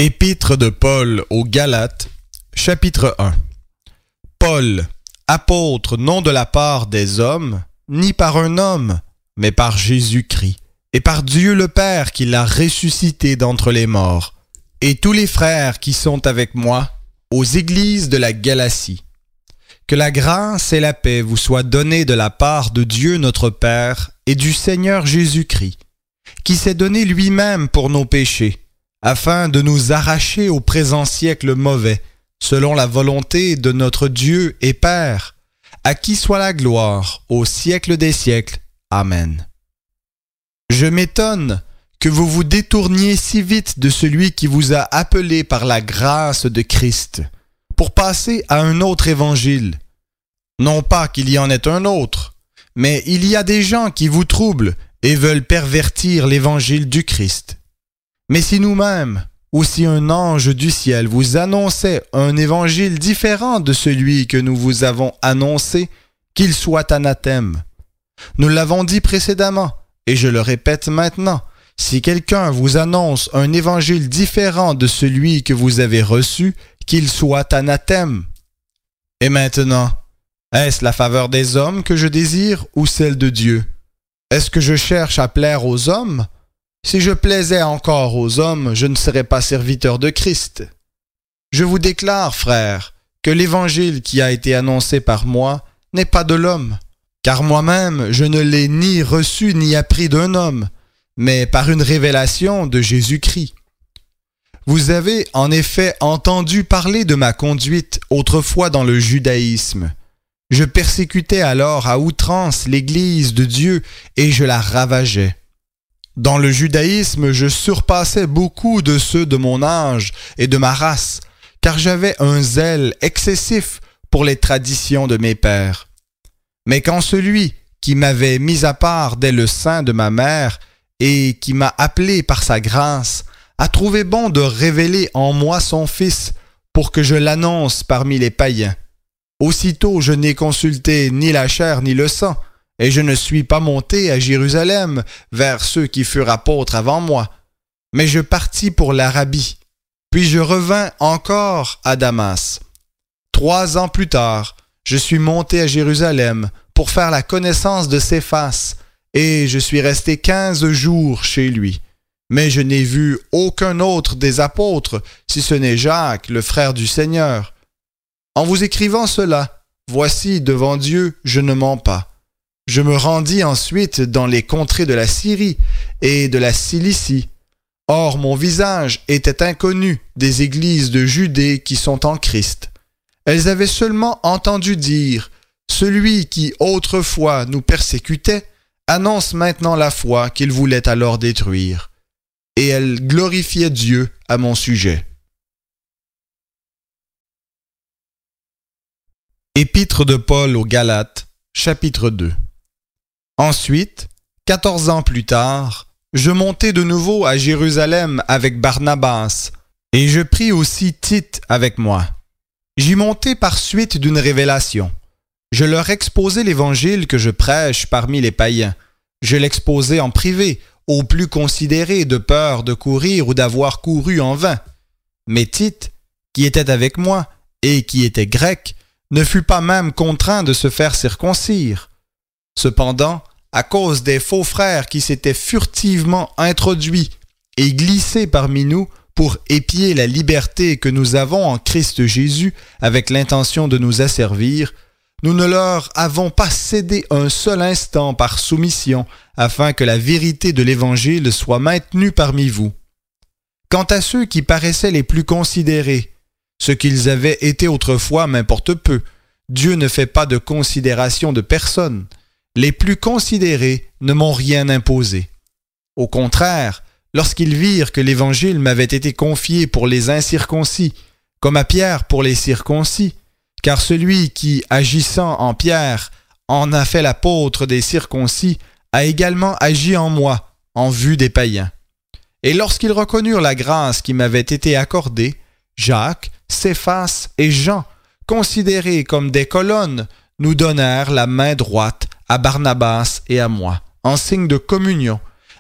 Épître de Paul aux Galates, chapitre 1. Paul, apôtre non de la part des hommes, ni par un homme, mais par Jésus-Christ, et par Dieu le Père qui l'a ressuscité d'entre les morts, et tous les frères qui sont avec moi, aux églises de la Galatie. Que la grâce et la paix vous soient données de la part de Dieu notre Père et du Seigneur Jésus-Christ, qui s'est donné lui-même pour nos péchés, afin de nous arracher au présent siècle mauvais, selon la volonté de notre Dieu et Père, à qui soit la gloire au siècle des siècles. Amen. Je m'étonne que vous vous détourniez si vite de celui qui vous a appelé par la grâce de Christ, pour passer à un autre évangile. Non pas qu'il y en ait un autre, mais il y a des gens qui vous troublent et veulent pervertir l'évangile du Christ. Mais si nous-mêmes, ou si un ange du ciel vous annonçait un évangile différent de celui que nous vous avons annoncé, qu'il soit anathème. Nous l'avons dit précédemment, et je le répète maintenant, si quelqu'un vous annonce un évangile différent de celui que vous avez reçu, qu'il soit anathème. Et maintenant, est-ce la faveur des hommes que je désire ou celle de Dieu? Est-ce que je cherche à plaire aux hommes? Si je plaisais encore aux hommes, je ne serais pas serviteur de Christ. Je vous déclare, frères, que l'évangile qui a été annoncé par moi n'est pas de l'homme, car moi-même je ne l'ai ni reçu ni appris d'un homme, mais par une révélation de Jésus-Christ. Vous avez en effet entendu parler de ma conduite autrefois dans le judaïsme. Je persécutais alors à outrance l'Église de Dieu et je la ravageais. Dans le judaïsme, je surpassais beaucoup de ceux de mon âge et de ma race, car j'avais un zèle excessif pour les traditions de mes pères. Mais quand celui qui m'avait mis à part dès le sein de ma mère et qui m'a appelé par sa grâce, a trouvé bon de révéler en moi son Fils pour que je l'annonce parmi les païens. Aussitôt je n'ai consulté ni la chair ni le sang, et je ne suis pas monté à Jérusalem vers ceux qui furent apôtres avant moi, mais je partis pour l'Arabie, puis je revins encore à Damas. 3 ans plus tard, je suis monté à Jérusalem pour faire la connaissance de Céphas, et je suis resté 15 jours chez lui. Mais je n'ai vu aucun autre des apôtres, si ce n'est Jacques, le frère du Seigneur. En vous écrivant cela, voici, devant Dieu, je ne mens pas. Je me rendis ensuite dans les contrées de la Syrie et de la Cilicie. Or, mon visage était inconnu des églises de Judée qui sont en Christ. Elles avaient seulement entendu dire « Celui qui autrefois nous persécutait annonce maintenant la foi qu'il voulait alors détruire. » Et elles glorifiaient Dieu à mon sujet. Épître de Paul aux Galates, chapitre 2. Ensuite, 14 ans plus tard, je montai de nouveau à Jérusalem avec Barnabas, et je pris aussi Tite avec moi. J'y montai par suite d'une révélation. Je leur exposai l'évangile que je prêche parmi les païens. Je l'exposai en privé, aux plus considérés, de peur de courir ou d'avoir couru en vain. Mais Tite, qui était avec moi, et qui était grec, ne fut pas même contraint de se faire circoncire. Cependant, à cause des faux frères qui s'étaient furtivement introduits et glissés parmi nous pour épier la liberté que nous avons en Christ Jésus avec l'intention de nous asservir, nous ne leur avons pas cédé un seul instant par soumission afin que la vérité de l'Évangile soit maintenue parmi vous. Quant à ceux qui paraissaient les plus considérés, ce qu'ils avaient été autrefois m'importe peu. Dieu ne fait pas de considération de personne. Les plus considérés ne m'ont rien imposé. Au contraire, lorsqu'ils virent que l'Évangile m'avait été confié pour les incirconcis, comme à Pierre pour les circoncis, car celui qui, agissant en Pierre, en a fait l'apôtre des circoncis, a également agi en moi, en vue des païens. Et lorsqu'ils reconnurent la grâce qui m'avait été accordée, Jacques, Céphas et Jean, considérés comme des colonnes, nous donnèrent la main droite à Barnabas et à moi, en signe de communion,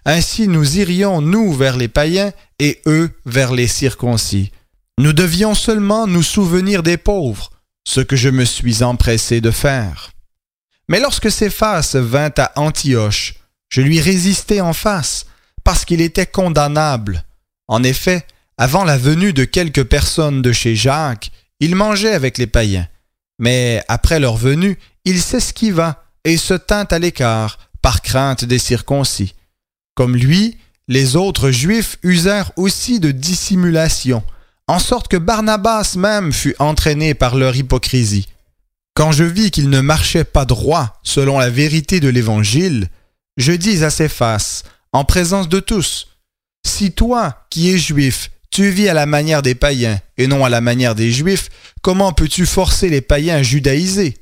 Ainsi nous irions, nous, vers les païens et eux vers les circoncis. Nous devions seulement nous souvenir des pauvres, ce que je me suis empressé de faire. Mais lorsque Céphas vint à Antioche, je lui résistai en face, parce qu'il était condamnable. En effet, avant la venue de quelques personnes de chez Jacques, il mangeait avec les païens. Mais après leur venue, il s'esquiva et se tint à l'écart, par crainte des circoncis. Comme lui, les autres Juifs usèrent aussi de dissimulation, en sorte que Barnabas même fut entraîné par leur hypocrisie. Quand je vis qu'il ne marchait pas droit selon la vérité de l'Évangile, je dis à Céphas, en présence de tous, « Si toi, qui es juif, tu vis à la manière des païens et non à la manière des Juifs, comment peux-tu forcer les païens à judaïser?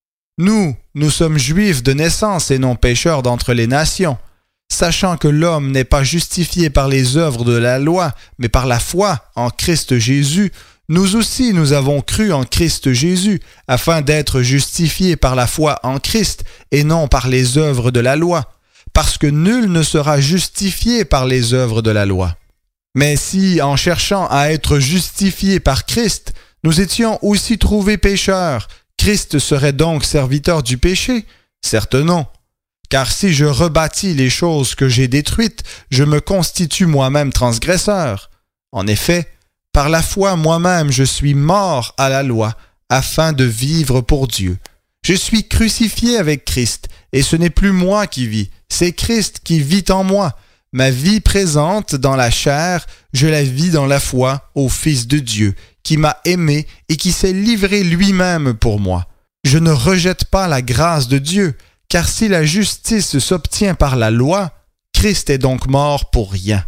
Nous sommes juifs de naissance et non pécheurs d'entre les nations, sachant que l'homme n'est pas justifié par les œuvres de la loi, mais par la foi en Christ Jésus. Nous aussi nous avons cru en Christ Jésus, afin d'être justifiés par la foi en Christ et non par les œuvres de la loi, parce que nul ne sera justifié par les œuvres de la loi. Mais si, en cherchant à être justifiés par Christ, nous étions aussi trouvés pécheurs, Christ serait donc serviteur du péché? Certes non. Car si je rebâtis les choses que j'ai détruites, je me constitue moi-même transgresseur. En effet, par la foi moi-même je suis mort à la loi, afin de vivre pour Dieu. Je suis crucifié avec Christ, et ce n'est plus moi qui vis, c'est Christ qui vit en moi. Ma vie présente dans la chair, je la vis dans la foi au Fils de Dieu, qui m'a aimé et qui s'est livré lui-même pour moi. Je ne rejette pas la grâce de Dieu, car si la justice s'obtient par la loi, Christ est donc mort pour rien.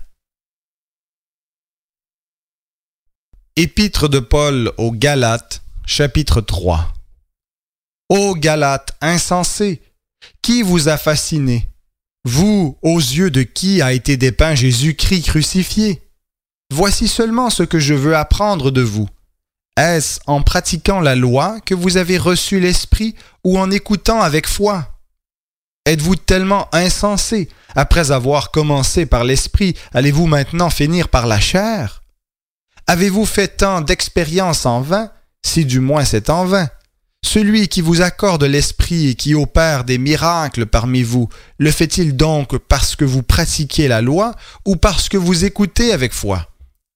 Épître de Paul aux Galates, chapitre 3. Ô Galates insensés, qui vous a fasciné? Vous, aux yeux de qui a été dépeint Jésus-Christ crucifié? Voici seulement ce que je veux apprendre de vous. Est-ce en pratiquant la loi que vous avez reçu l'Esprit ou en écoutant avec foi? Êtes-vous tellement insensés? Après avoir commencé par l'Esprit, allez-vous maintenant finir par la chair? Avez-vous fait tant d'expériences en vain? Si du moins c'est en vain. Celui qui vous accorde l'Esprit et qui opère des miracles parmi vous, le fait-il donc parce que vous pratiquez la loi ou parce que vous écoutez avec foi?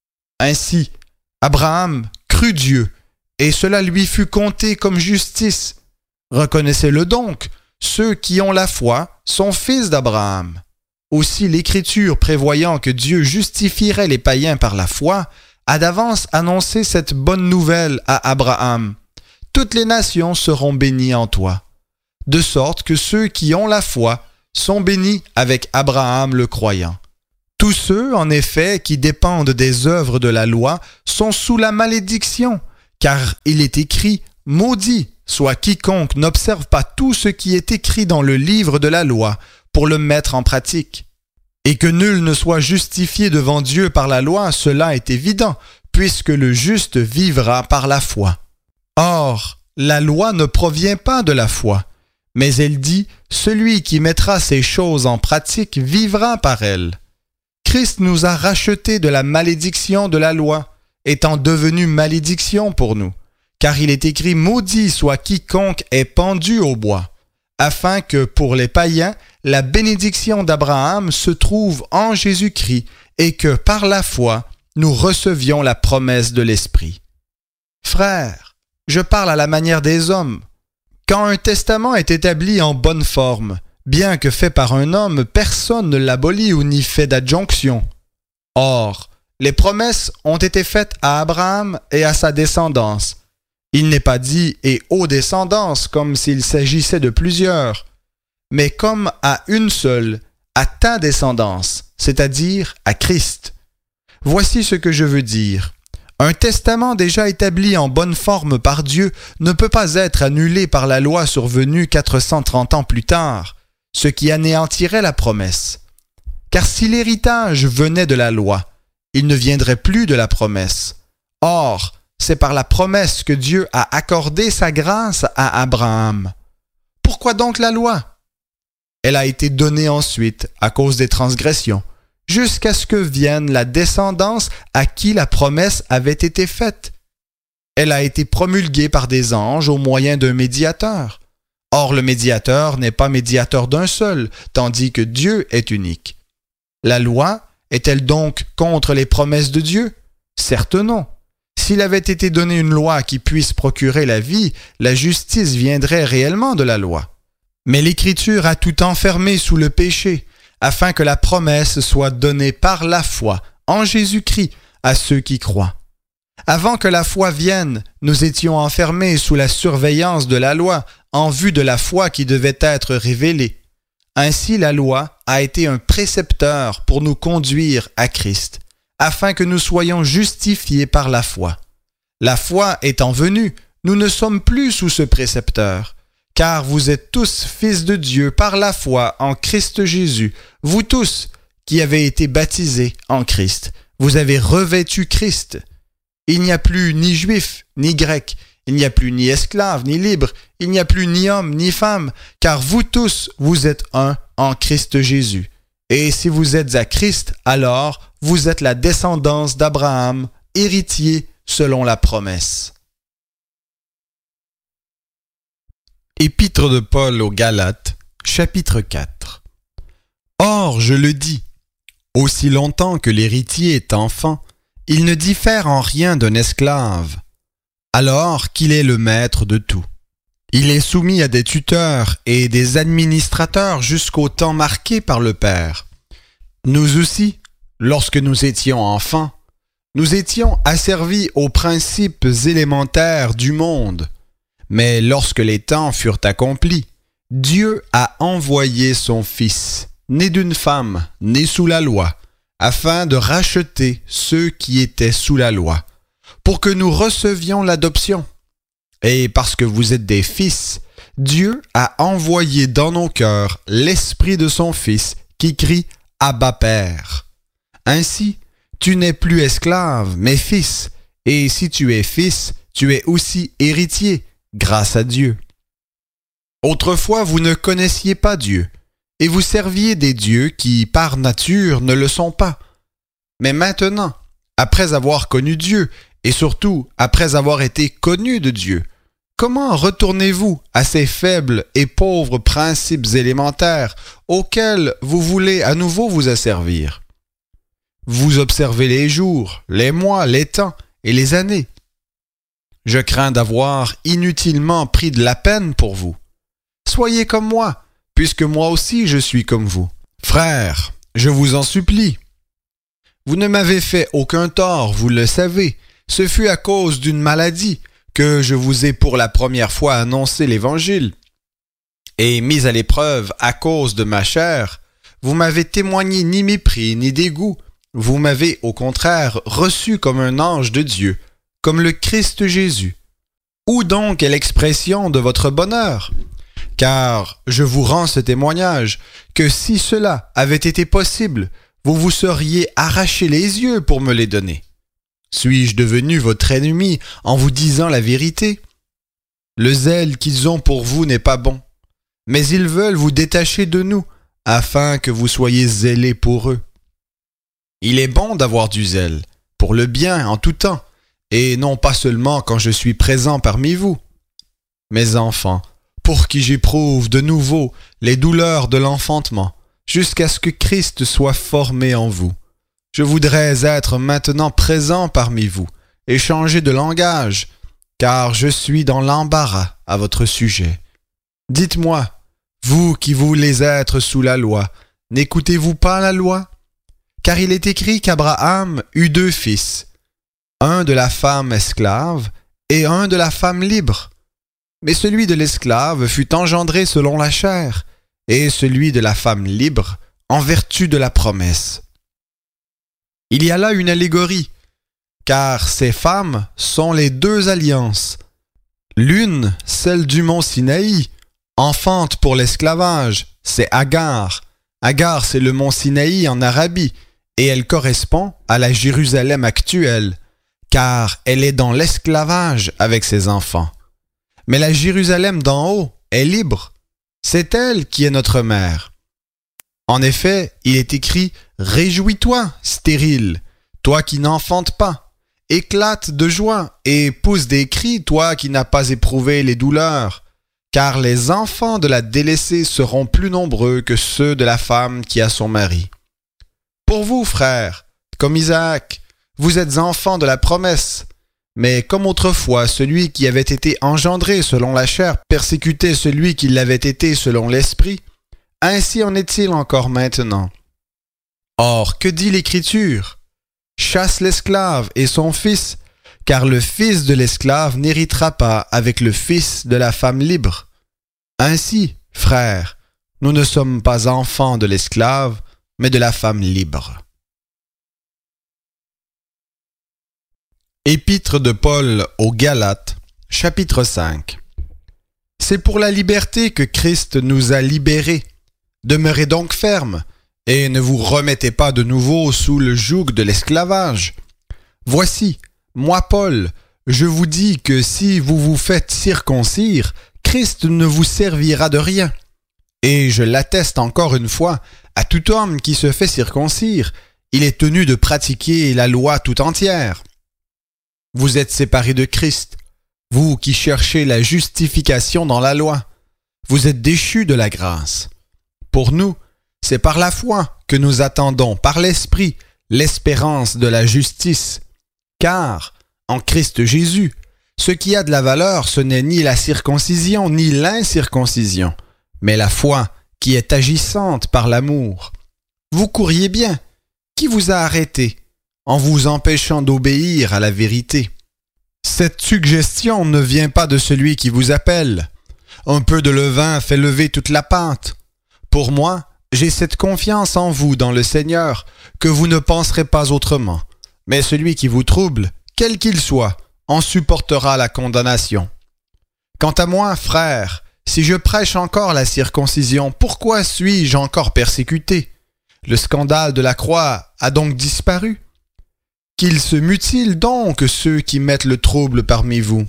Ainsi, Abraham crut Dieu, et cela lui fut compté comme justice. Reconnaissez-le donc, ceux qui ont la foi sont fils d'Abraham. Aussi l'Écriture, prévoyant que Dieu justifierait les païens par la foi, a d'avance annoncé cette bonne nouvelle à Abraham. Toutes les nations seront bénies en toi. De sorte que ceux qui ont la foi sont bénis avec Abraham le croyant. Tous ceux, en effet, qui dépendent des œuvres de la loi sont sous la malédiction, car il est écrit « Maudit soit quiconque n'observe pas tout ce qui est écrit dans le livre de la loi pour le mettre en pratique. » Et que nul ne soit justifié devant Dieu par la loi, cela est évident, puisque le juste vivra par la foi. Or, la loi ne provient pas de la foi, mais elle dit « Celui qui mettra ces choses en pratique vivra par elles. » Christ nous a rachetés de la malédiction de la loi, étant devenu malédiction pour nous, car il est écrit « Maudit soit quiconque est pendu au bois », afin que pour les païens, la bénédiction d'Abraham se trouve en Jésus-Christ et que par la foi, nous recevions la promesse de l'Esprit. Frères, je parle à la manière des hommes. Quand un testament est établi en bonne forme, bien que fait par un homme, personne ne l'abolit ou n'y fait d'adjonction. Or, les promesses ont été faites à Abraham et à sa descendance. Il n'est pas dit « et aux descendances » comme s'il s'agissait de plusieurs, mais comme à une seule, à ta descendance, c'est-à-dire à Christ. Voici ce que je veux dire. Un testament déjà établi en bonne forme par Dieu ne peut pas être annulé par la loi survenue 430 ans plus tard, ce qui anéantirait la promesse. Car si l'héritage venait de la loi, il ne viendrait plus de la promesse. Or, c'est par la promesse que Dieu a accordé sa grâce à Abraham. Pourquoi donc la loi? Elle a été donnée ensuite à cause des transgressions, jusqu'à ce que vienne la descendance à qui la promesse avait été faite. Elle a été promulguée par des anges au moyen d'un médiateur. Or, le médiateur n'est pas médiateur d'un seul, tandis que Dieu est unique. La loi est-elle donc contre les promesses de Dieu? Certes non. S'il avait été donné une loi qui puisse procurer la vie, la justice viendrait réellement de la loi. Mais l'Écriture a tout enfermé sous le péché, afin que la promesse soit donnée par la foi en Jésus-Christ à ceux qui croient. Avant que la foi vienne, nous étions enfermés sous la surveillance de la loi en vue de la foi qui devait être révélée. Ainsi, la loi a été un précepteur pour nous conduire à Christ, afin que nous soyons justifiés par la foi. La foi étant venue, nous ne sommes plus sous ce précepteur, car vous êtes tous fils de Dieu par la foi en Christ Jésus, vous tous qui avez été baptisés en Christ. Vous avez revêtu Christ. Il n'y a plus ni juif, ni grec, il n'y a plus ni esclave, ni libre, il n'y a plus ni homme, ni femme, car vous tous, vous êtes un en Christ Jésus. Et si vous êtes à Christ, alors vous êtes la descendance d'Abraham, héritier selon la promesse. Épître de Paul aux Galates, chapitre 4. Or, je le dis, aussi longtemps que l'héritier est enfant, il ne diffère en rien d'un esclave, alors qu'il est le maître de tout. Il est soumis à des tuteurs et des administrateurs jusqu'au temps marqué par le Père. Nous aussi, lorsque nous étions enfants, nous étions asservis aux principes élémentaires du monde. Mais lorsque les temps furent accomplis, Dieu a envoyé son Fils, né d'une femme, né sous la loi, afin de racheter ceux qui étaient sous la loi, pour que nous recevions l'adoption. Et parce que vous êtes des fils, Dieu a envoyé dans nos cœurs l'Esprit de son Fils qui crie « Abba Père ». Ainsi, tu n'es plus esclave, mais fils, et si tu es fils, tu es aussi héritier, grâce à Dieu. Autrefois, vous ne connaissiez pas Dieu, et vous serviez des dieux qui, par nature, ne le sont pas. Mais maintenant, après avoir connu Dieu, et surtout après avoir été connus de Dieu, comment retournez-vous à ces faibles et pauvres principes élémentaires auxquels vous voulez à nouveau vous asservir? Vous observez les jours, les mois, les temps et les années. Je crains d'avoir inutilement pris de la peine pour vous. Soyez comme moi, puisque moi aussi je suis comme vous. Frères, je vous en supplie. Vous ne m'avez fait aucun tort, vous le savez. Ce fut à cause d'une maladie que je vous ai pour la première fois annoncé l'Évangile. Et mis à l'épreuve à cause de ma chair, vous m'avez témoigné ni mépris ni dégoût. Vous m'avez au contraire reçu comme un ange de Dieu, comme le Christ Jésus. Où donc est l'expression de votre bonheur? Car je vous rends ce témoignage, que si cela avait été possible, vous vous seriez arraché les yeux pour me les donner. Suis-je devenu votre ennemi en vous disant la vérité? Le zèle qu'ils ont pour vous n'est pas bon, mais ils veulent vous détacher de nous, afin que vous soyez zélés pour eux. Il est bon d'avoir du zèle, pour le bien en tout temps, et non pas seulement quand je suis présent parmi vous. Mes enfants, pour qui j'éprouve de nouveau les douleurs de l'enfantement, jusqu'à ce que Christ soit formé en vous. Je voudrais être maintenant présent parmi vous et changer de langage, car je suis dans l'embarras à votre sujet. Dites-moi, vous qui voulez être sous la loi, n'écoutez-vous pas la loi? Car il est écrit qu'Abraham eut 2 fils, un de la femme esclave et un de la femme libre. Mais celui de l'esclave fut engendré selon la chair, et celui de la femme libre en vertu de la promesse. Il y a là une allégorie, car ces femmes sont les 2 alliances. L'une, celle du mont Sinaï, enfante pour l'esclavage, c'est Agar. Agar, c'est le mont Sinaï en Arabie, et elle correspond à la Jérusalem actuelle, car elle est dans l'esclavage avec ses enfants. Mais la Jérusalem d'en haut est libre. C'est elle qui est notre mère. En effet, il est écrit « Réjouis-toi, stérile, toi qui n'enfantes pas. Éclate de joie et pousse des cris, toi qui n'as pas éprouvé les douleurs. Car les enfants de la délaissée seront plus nombreux que ceux de la femme qui a son mari. Pour vous, frères, comme Isaac, vous êtes enfants de la promesse. Mais comme autrefois, celui qui avait été engendré selon la chair persécutait celui qui l'avait été selon l'esprit, ainsi en est-il encore maintenant. Or, que dit l'Écriture ? Chasse l'esclave et son fils, car le fils de l'esclave n'héritera pas avec le fils de la femme libre. Ainsi, frères, nous ne sommes pas enfants de l'esclave, mais de la femme libre. Épître de Paul aux Galates, chapitre 5. C'est pour la liberté que Christ nous a libérés. Demeurez donc fermes, et ne vous remettez pas de nouveau sous le joug de l'esclavage. Voici, moi Paul, je vous dis que si vous vous faites circoncire, Christ ne vous servira de rien. Et je l'atteste encore une fois, à tout homme qui se fait circoncire, il est tenu de pratiquer la loi tout entière. Vous êtes séparés de Christ, vous qui cherchez la justification dans la loi. Vous êtes déchus de la grâce. Pour nous, c'est par la foi que nous attendons, par l'Esprit, l'espérance de la justice. Car, en Christ Jésus, ce qui a de la valeur, ce n'est ni la circoncision ni l'incirconcision, mais la foi qui est agissante par l'amour. Vous couriez bien. Qui vous a arrêté en vous empêchant d'obéir à la vérité? Cette suggestion ne vient pas de celui qui vous appelle. Un peu de levain fait lever toute la pâte. Pour moi, j'ai cette confiance en vous dans le Seigneur que vous ne penserez pas autrement. Mais celui qui vous trouble, quel qu'il soit, en supportera la condamnation. Quant à moi, frère, si je prêche encore la circoncision, pourquoi suis-je encore persécuté? Le scandale de la croix a donc disparu? Qu'ils se mutilent donc ceux qui mettent le trouble parmi vous.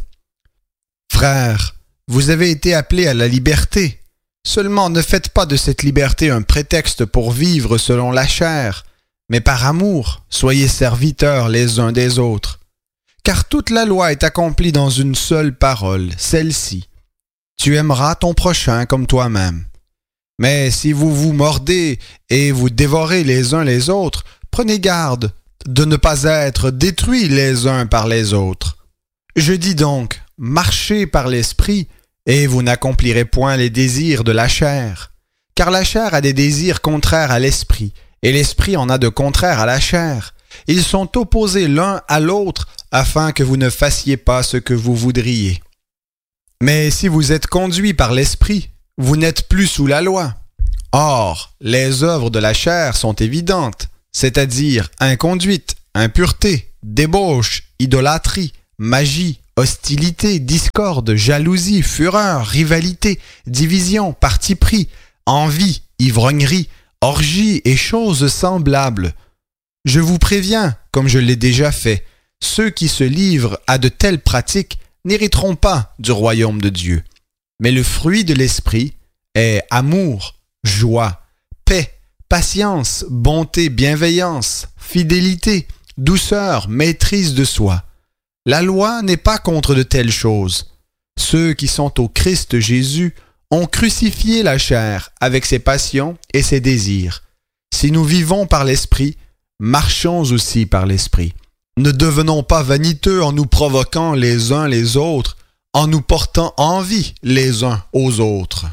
Frères, vous avez été appelés à la liberté. Seulement ne faites pas de cette liberté un prétexte pour vivre selon la chair, mais par amour, soyez serviteurs les uns des autres. Car toute la loi est accomplie dans une seule parole, celle-ci. Tu aimeras ton prochain comme toi-même. Mais si vous vous mordez et vous dévorez les uns les autres, prenez garde de ne pas être détruits les uns par les autres. Je dis donc, marchez par l'esprit, et vous n'accomplirez point les désirs de la chair. Car la chair a des désirs contraires à l'esprit, et l'esprit en a de contraires à la chair. Ils sont opposés l'un à l'autre, afin que vous ne fassiez pas ce que vous voudriez. Mais si vous êtes conduits par l'esprit, vous n'êtes plus sous la loi. Or, les œuvres de la chair sont évidentes, c'est-à-dire inconduite, impureté, débauche, idolâtrie, magie, hostilité, discorde, jalousie, fureur, rivalité, division, parti pris, envie, ivrognerie, orgie et choses semblables. Je vous préviens, comme je l'ai déjà fait, ceux qui se livrent à de telles pratiques n'hériteront pas du royaume de Dieu. Mais le fruit de l'esprit est amour, joie, paix, patience, bonté, bienveillance, fidélité, douceur, maîtrise de soi. La loi n'est pas contre de telles choses. Ceux qui sont au Christ Jésus ont crucifié la chair avec ses passions et ses désirs. Si nous vivons par l'esprit, marchons aussi par l'esprit. Ne devenons pas vaniteux en nous provoquant les uns les autres, en nous portant envie les uns aux autres.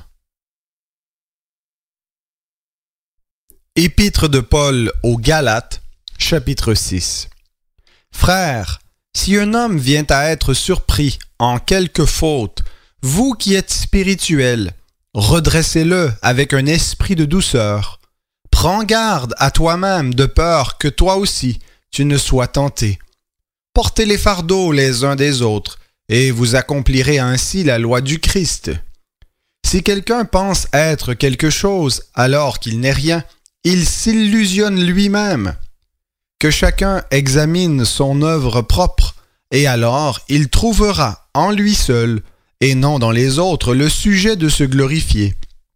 Épître de Paul aux Galates, chapitre 6. Frères, si un homme vient à être surpris en quelque faute, vous qui êtes spirituels, redressez-le avec un esprit de douceur. Prends garde à toi-même de peur que toi aussi tu ne sois tenté. Portez les fardeaux les uns des autres, et vous accomplirez ainsi la loi du Christ. Si quelqu'un pense être quelque chose alors qu'il n'est rien, il s'illusionne lui-même. Que chacun examine son œuvre propre, et alors il trouvera en lui seul, et non dans les autres, le sujet de se glorifier.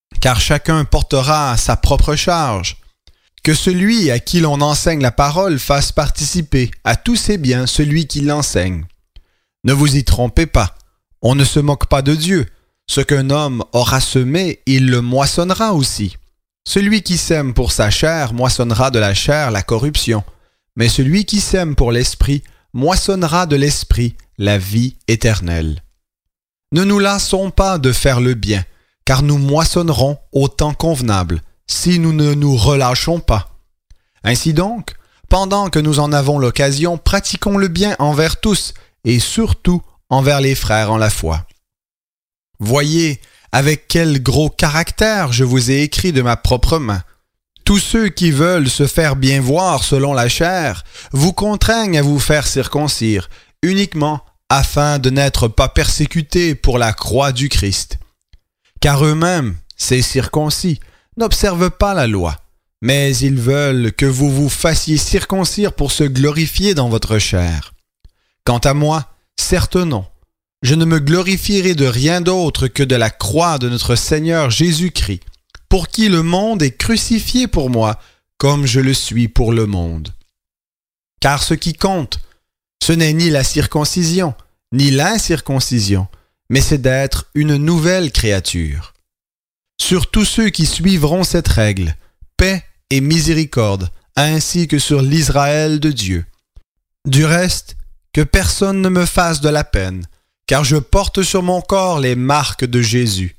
car chacun portera sa propre charge. Que celui à qui l'on enseigne la parole fasse participer à tous ses biens celui qui l'enseigne. Ne vous y trompez pas, on ne se moque pas de Dieu. Ce qu'un homme aura semé, il le moissonnera aussi. Celui qui sème pour sa chair moissonnera de la chair la corruption, mais celui qui sème pour l'esprit moissonnera de l'esprit la vie éternelle. Ne nous lassons pas de faire le bien, car nous moissonnerons au temps convenable, si nous ne nous relâchons pas. Ainsi donc, pendant que nous en avons l'occasion, pratiquons le bien envers tous, et surtout envers les frères en la foi. Voyez avec quel gros caractère je vous ai écrit de ma propre main. Tous ceux qui veulent se faire bien voir selon la chair vous contraignent à vous faire circoncire, uniquement afin de n'être pas persécutés pour la croix du Christ. Car eux-mêmes, ces circoncis, n'observent pas la loi, mais ils veulent que vous vous fassiez circoncire pour se glorifier dans votre chair. Quant à moi, certes non. Je ne me glorifierai de rien d'autre que de la croix de notre Seigneur Jésus-Christ, pour qui le monde est crucifié pour moi, comme je le suis pour le monde. Car ce qui compte, ce n'est ni la circoncision, ni l'incirconcision, mais c'est d'être une nouvelle créature. Sur tous ceux qui suivront cette règle, paix et miséricorde, ainsi que sur l'Israël de Dieu. Du reste, que personne ne me fasse de la peine, car je porte sur mon corps les marques de Jésus.